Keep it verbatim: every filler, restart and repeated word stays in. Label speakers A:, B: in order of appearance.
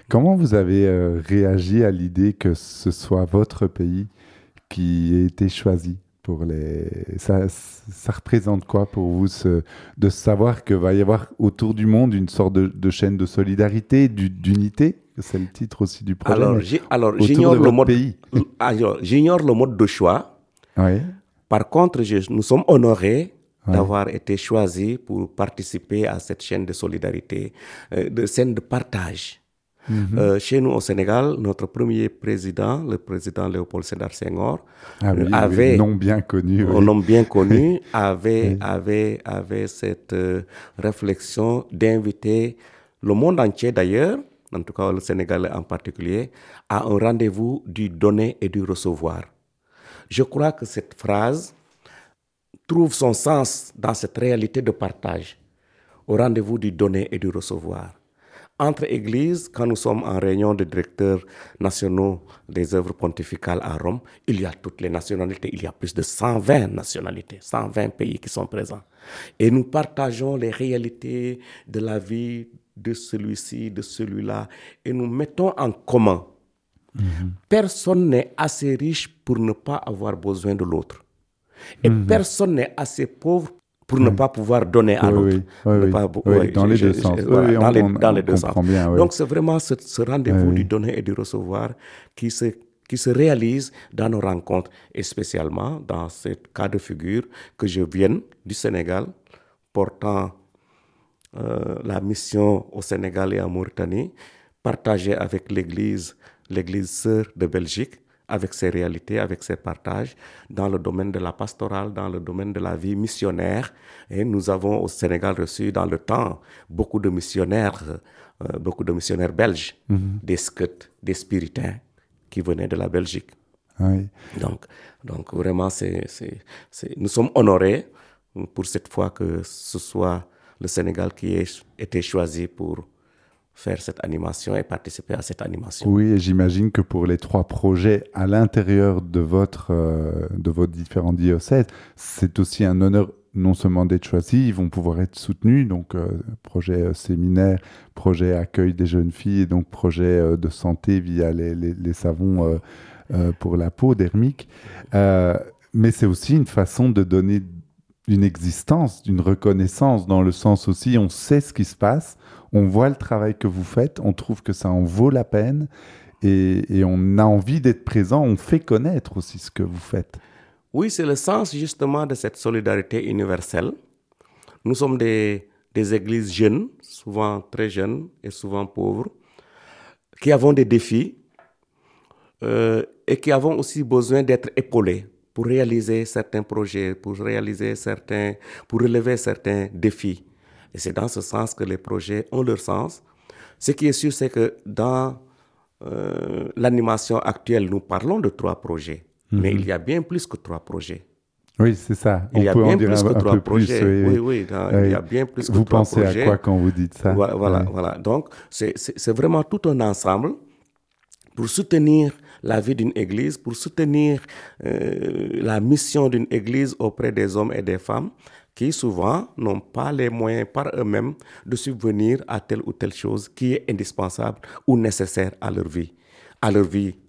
A: Comment vous avez euh, réagi à l'idée que ce soit votre pays qui ait été choisi pour les... Ça, ça représente quoi pour vous ce- de savoir qu'il va y avoir autour du monde une sorte de, de chaîne de solidarité, d'u- d'unité? C'est le titre aussi du projet,
B: Alors,
A: mais
B: j'ai- alors
A: autour
B: j'ignore
A: de
B: le
A: votre
B: mode,
A: pays.
B: alors, j'ignore le mode de choix.
A: Oui,
B: Par contre, je- nous sommes honorés
A: oui.
B: d'avoir été choisis pour participer à cette chaîne de solidarité, euh, de chaîne de partage.
A: Mhm.
B: Euh, chez nous au Sénégal, notre premier président, le président Léopold Sédar Senghor,
A: Ah
B: euh,
A: oui, oui,
B: avait,
A: nom bien connu,
B: un
A: oui.
B: homme bien connu, avait,
A: Oui.
B: avait, avait cette euh, réflexion d'inviter le monde entier d'ailleurs, en tout cas le Sénégal en particulier, à un rendez-vous du donner et du recevoir. Je crois que cette phrase trouve son sens dans cette réalité de partage, au rendez-vous du donner et du recevoir. Entre églises, quand nous sommes en réunion de directeurs nationaux des œuvres pontificales à Rome, il y a toutes les nationalités, il y a plus de cent vingt nationalités, cent vingt pays qui sont présents. Et nous partageons les réalités de la vie de celui-ci, de celui-là, et nous mettons en commun.
A: Mhm.
B: Personne n'est assez riche pour ne pas avoir besoin de l'autre. Et
A: Mhm.
B: personne n'est assez pauvre pour ne
A: Oui.
B: pas pouvoir donner à
A: Oui,
B: l'autre.
A: oui, oui,
B: Ne
A: oui,
B: pas,
A: oui,
B: ouais,
A: dans
B: je-
A: les
B: je-
A: deux
B: je-
A: sens. Oui,
B: voilà,
A: oui,
B: dans
A: on,
B: les,
A: on-
B: dans
A: on
B: les deux sens.
A: comprend bien, oui.
B: Donc c'est vraiment ce, ce
A: Oui,
B: rendez-vous du
A: oui.
B: donner et du recevoir qui se, qui se réalise dans nos rencontres, et spécialement dans ce cas de figure que je vienne du Sénégal, portant euh, la mission au Sénégal et en Mauritanie, partagée avec l'Église, l'Église sœur de Belgique, avec ses réalités, avec ses partages, dans le domaine de la pastorale, dans le domaine de la vie missionnaire. Et nous avons au Sénégal reçu dans le temps beaucoup de missionnaires, euh, beaucoup de missionnaires belges,
A: Mhm.
B: des scots, des spiritains qui venaient de la Belgique.
A: Oui.
B: Donc, donc vraiment, c'est, c'est, c'est- nous sommes honorés pour cette fois que ce soit le Sénégal qui ait été choisi pour faire cette animation et participer à cette animation.
A: Oui, et j'imagine que pour les trois projets à l'intérieur de votre, euh, de vos différents diocèses, c'est aussi un honneur non seulement d'être choisis, ils vont pouvoir être soutenus, donc euh, projet euh, séminaire, projet accueil des jeunes filles, et donc projet euh, de santé via les, les- les savons euh, euh, pour la peau, dermique. Euh, mais c'est aussi une façon de donner une existence, d'une reconnaissance, dans le sens aussi, on sait ce qui se passe, on voit le travail que vous faites, on trouve que ça en vaut la peine, et, et on a envie d'être présent, on fait connaître aussi ce que vous faites.
B: Oui, c'est le sens justement de cette solidarité universelle. Nous sommes des, des églises jeunes, souvent très jeunes et souvent pauvres, qui avons des défis euh, et qui avons aussi besoin d'être épaulés pour réaliser certains projets, pour réaliser certains, pour relever certains défis. Et c'est dans ce sens que les projets ont leur sens. Ce qui est sûr, c'est que dans euh, l'animation actuelle, nous parlons de trois projets, mais il
A: Mhm.
B: y a bien plus que trois projets.
A: Oui, c'est ça.
B: Il
A: On
B: y a
A: peut en
B: bien
A: dire
B: plus
A: un,
B: que
A: un
B: trois
A: peu plus.
B: projets.
A: Oui,
B: Oui,
A: oui.
B: oui, dans- il y
A: Oui.
B: a bien plus que
A: Vous
B: trois
A: pensez à
B: projets.
A: quoi quand vous dites ça?
B: Voilà, voilà,
A: Oui.
B: voilà. Donc, c'est, c'est, c'est vraiment tout un ensemble pour soutenir la vie d'une église, pour soutenir euh, la mission d'une église auprès des hommes et des femmes qui souvent n'ont pas les moyens par eux-mêmes de subvenir à telle ou telle chose qui est indispensable ou nécessaire à leur vie, à leur vie